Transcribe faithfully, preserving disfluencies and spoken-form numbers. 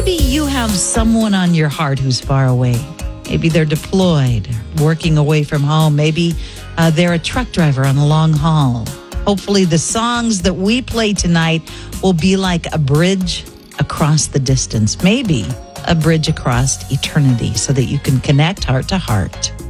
maybe you have someone on your heart who's far away. Maybe they're deployed, working away from home. Maybe uh, they're a truck driver on a long haul. Hopefully the songs that we play tonight will be like a bridge across the distance. Maybe a bridge across eternity so that you can connect heart to heart.